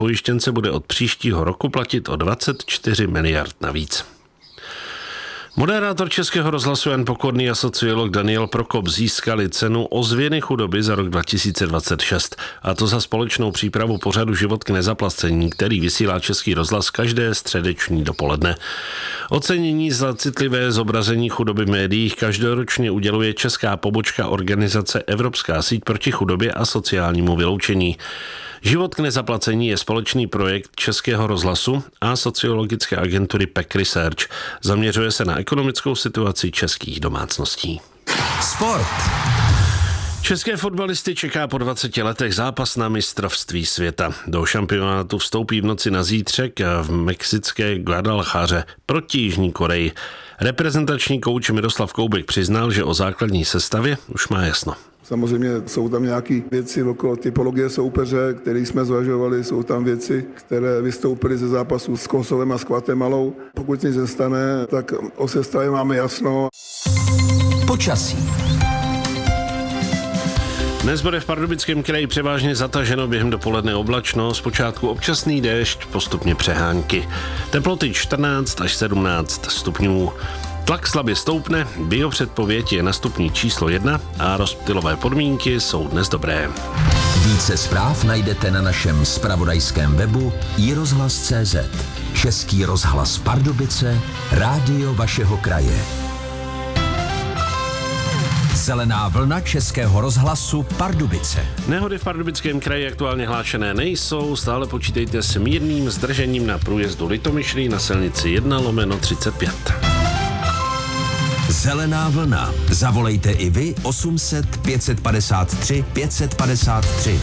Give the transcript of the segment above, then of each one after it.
Pojištěnce bude od příštího roku platit o 24 miliard navíc. Moderátor Českého rozhlasu Jan Pokorný a sociolog Daniel Prokop získali cenu Ozvěny chudoby za rok 2026. A to za společnou přípravu pořadu Život k nezaplacení, který vysílá Český rozhlas každé středeční dopoledne. Ocenění za citlivé zobrazení chudoby v médiích každoročně uděluje česká pobočka organizace Evropská síť proti chudobě a sociálnímu vyloučení. Život k nezaplacení je společný projekt Českého rozhlasu a sociologické agentury PEC Research. Zaměřuje se na ekonomickou situaci českých domácností. Sport. České fotbalisty čeká po 20 letech zápas na mistrovství světa. Do šampionátu vstoupí v noci na zítřek v mexické Guadalajaře proti Jižní Koreji. Reprezentační kouč Miroslav Koubek přiznal, že o základní sestavě už má jasno. Samozřejmě jsou tam nějaké věci okolo typologie soupeře, které jsme zvažovali, jsou tam věci, které vystoupily ze zápasu s Kosovem a s Guatemalou. Pokud nic nestane, tak o sestavě máme jasno. Počasí. Dnes bude v Pardubickém kraji převážně zataženo, během dopoledne oblačno, zpočátku občasný déšť, postupně přehánky. Teploty 14 až 17 stupňů. Tlak slabě stoupne, biopředpověď je na stupni číslo 1 a rozptylové podmínky jsou dnes dobré. Více zpráv najdete na našem zpravodajském webu iRozhlas.cz. Český rozhlas Pardubice, rádio vašeho kraje. Zelená vlna Českého rozhlasu Pardubice. Nehody v Pardubickém kraji aktuálně hlášené nejsou, stále počítejte s mírným zdržením na průjezdu Litomyšlí na silnici 1/35. Zelená vlna. Zavolejte i vy 800 553 553.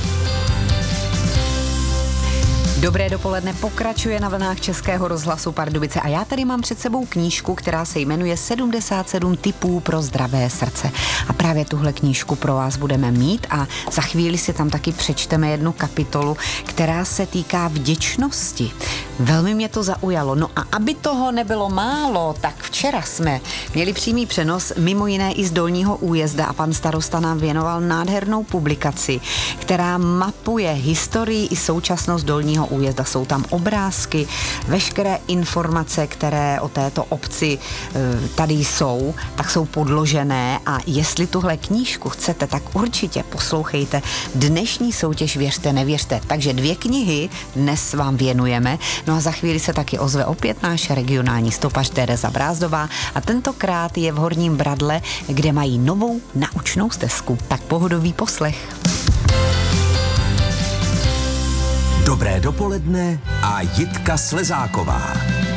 Dobré dopoledne pokračuje na vlnách Českého rozhlasu Pardubice a já tady mám před sebou knížku, která se jmenuje 77 tipů pro zdravé srdce. A právě tuhle knížku pro vás budeme mít a za chvíli si tam taky přečteme jednu kapitolu, která se týká vděčnosti. Velmi mě to zaujalo. No a aby toho nebylo málo, tak včera jsme měli přímý přenos mimo jiné i z Dolního Újezda a pan starosta nám věnoval nádhernou publikaci, která mapuje historii i současnost Dolního Újezda. Jsou tam obrázky, veškeré informace, které o této obci tady jsou, tak jsou podložené a jestli tuhle knížku chcete, tak určitě poslouchejte dnešní soutěž Věřte, nevěřte. Takže 2 knihy dnes vám věnujeme. No a za chvíli se taky ozve opět náš regionální stopař Tereza Brázdová a tentokrát je v Horním Bradle, kde mají novou naučnou stezku. Tak pohodový poslech. Dobré dopoledne a Jitka Slezáková.